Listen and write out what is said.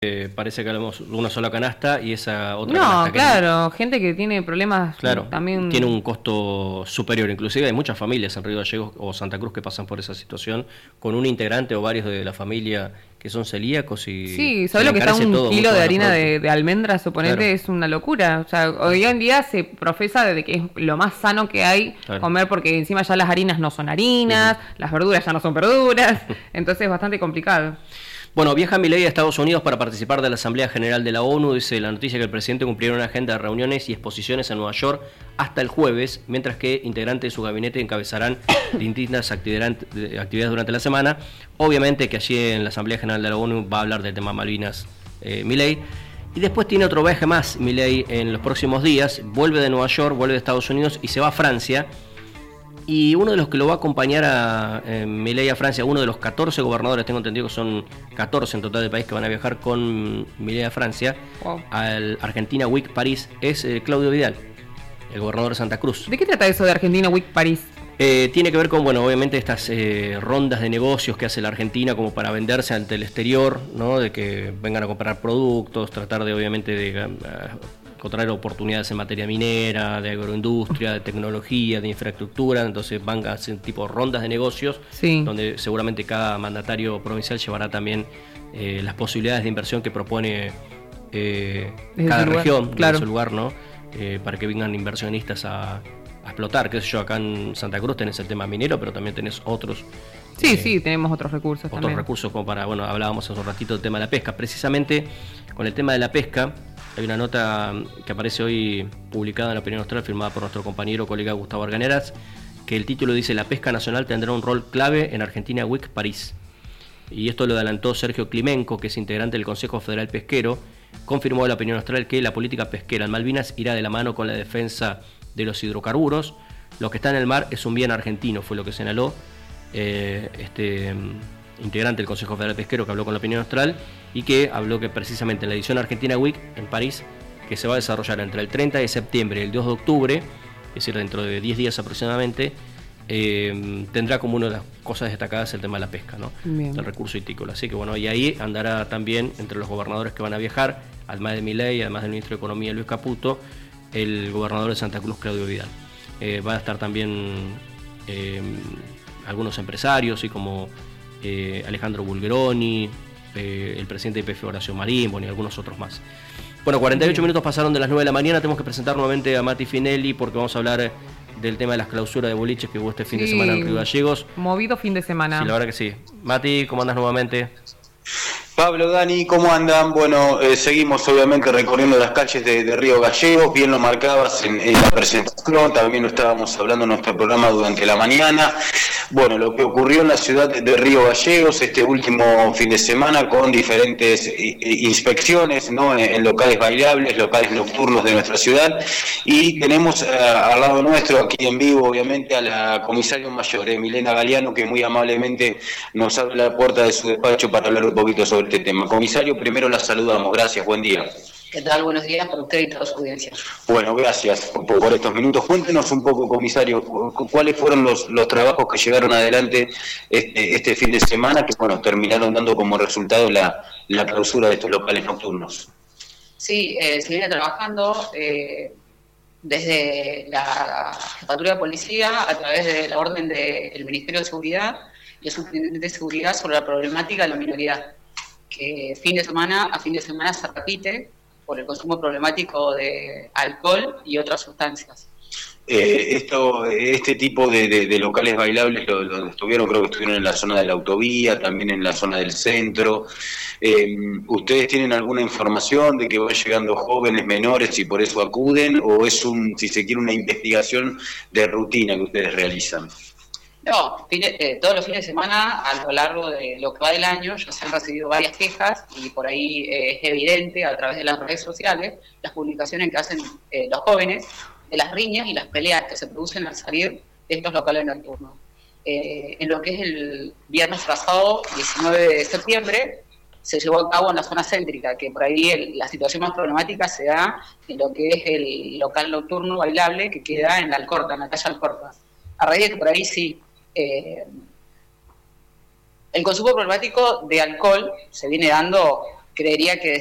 parece que hablamos de una sola canasta y esa otra No, canasta. claro, gente que tiene problemas Claro, también. tiene un costo superior. Inclusive hay muchas familias en Río Gallegos o Santa Cruz que pasan por esa situación con un integrante o varios de la familia que son celíacos y Sí, se ¿sabes lo que está encarece un todo kilo mucho de más harina los productos. de almendras, suponete? Claro. Es una locura. O sea, hoy en día se profesa de que es lo más sano que hay Claro. comer, porque encima ya las harinas no son harinas, las verduras ya no son verduras, entonces es bastante complicado. Bueno, viaja Milei a Estados Unidos para participar de la Asamblea General de la ONU. Dice la noticia que el presidente cumplirá una agenda de reuniones y exposiciones en Nueva York hasta el jueves, mientras que integrantes de su gabinete encabezarán distintas actividades durante la semana. Obviamente que allí en la Asamblea General de la ONU va a hablar del tema Malvinas Milei. Y después tiene otro viaje más Milei en los próximos días. Vuelve de Nueva York, vuelve de Estados Unidos y se va a Francia. Y uno de los que lo va a acompañar a Milei a Francia, uno de los 14 gobernadores, tengo entendido que son 14 en total del país que van a viajar con Milei a Francia, Wow. al Argentina Week París, es Claudio Vidal, el gobernador de Santa Cruz. ¿De qué trata eso de Argentina Week París? Tiene que ver con, bueno, obviamente estas rondas de negocios que hace la Argentina como para venderse ante el exterior, ¿no? De que vengan a comprar productos, tratar de, obviamente, de encontrar oportunidades en materia minera, de agroindustria, de tecnología, de infraestructura. Entonces van a hacer tipo rondas de negocios, Sí. donde seguramente cada mandatario provincial llevará también las posibilidades de inversión que propone cada región, claro. desde su lugar, ¿no? Para que vengan inversionistas a explotar, qué sé yo, acá en Santa Cruz tenés el tema minero, pero también tenés otros Sí, tenemos otros recursos también. recursos como para, bueno, hablábamos hace un ratito del tema de la pesca. Precisamente con el tema de la pesca, hay una nota que aparece hoy publicada en la Opinión Austral, firmada por nuestro compañero, colega Gustavo Arganeras, que el título dice: La pesca nacional tendrá un rol clave en Argentina Week París. Y esto lo adelantó Sergio Climenco, que es integrante del Consejo Federal Pesquero. Confirmó a la Opinión Austral que la política pesquera en Malvinas irá de la mano con la defensa de los hidrocarburos. Lo que está en el mar es un bien argentino, fue lo que señaló integrante del Consejo Federal Pesquero, que habló con la Opinión Austral, y que habló que precisamente en la edición Argentina Week en París, que se va a desarrollar entre el 30 de septiembre y el 2 de octubre, es decir, dentro de 10 días aproximadamente, tendrá como una de las cosas destacadas el tema de la pesca, ¿no? Bien. El recurso hítícola. Así que bueno, y ahí andará también entre los gobernadores que van a viajar, además de Milei, además del ministro de Economía Luis Caputo, el gobernador de Santa Cruz, Claudio Vidal. Va a estar también algunos empresarios, y como Alejandro Bulgeroni, el presidente de IPF Horacio Marín, bueno, y algunos otros más. Bueno, 48 minutos pasaron de las 9 de la mañana, tenemos que presentar nuevamente a Mati Finelli porque vamos a hablar del tema de las clausuras de boliches que hubo este fin de semana en Río Gallegos. Movido fin de semana. Sí, la verdad que sí. Mati, ¿cómo andas nuevamente? Pablo, Dani, ¿cómo andan? Bueno, seguimos obviamente recorriendo las calles de Río Gallegos, bien lo marcabas en la presentación, también lo estábamos hablando en nuestro programa durante la mañana. Bueno, lo que ocurrió en la ciudad de Río Gallegos este último fin de semana con diferentes inspecciones, ¿no? En locales bailables, locales nocturnos de nuestra ciudad, y tenemos al lado nuestro, aquí en vivo obviamente, a la comisaria mayor, Milena Galeano, que muy amablemente nos abre la puerta de su despacho para hablar un poquito sobre este tema. Comisario, primero la saludamos, gracias, buen día. ¿Qué tal? Buenos días para usted y toda su audiencia. Bueno, gracias por estos minutos. Cuéntenos un poco, comisario, cuáles fueron los trabajos que llegaron adelante este fin de semana, que bueno, terminaron dando como resultado la clausura de estos locales nocturnos. Sí, se viene trabajando desde la Jefatura de Policía a través de la orden del Ministerio de Seguridad y el Subintendente de Seguridad sobre la problemática de la minoridad, que fin de semana a fin de semana se repite por el consumo problemático de alcohol y otras sustancias. Este tipo de locales bailables lo estuvieron, creo que estuvieron en la zona de la autovía, también en la zona del centro. ¿Ustedes tienen alguna información de que van llegando jóvenes menores y por eso acuden, o es si se quiere, una investigación de rutina que ustedes realizan? No, todos los fines de semana, a lo largo de lo que va del año, ya se han recibido varias quejas y por ahí es evidente a través de las redes sociales las publicaciones que hacen los jóvenes de las riñas y las peleas que se producen al salir de estos locales nocturnos. En lo que es el viernes pasado, 19 de septiembre, se llevó a cabo en la zona céntrica, que por ahí la situación más problemática se da en lo que es el local nocturno bailable que queda en la Alcorta, en la calle Alcorta. A raíz de que por ahí sí, el consumo problemático de alcohol se viene dando, creería que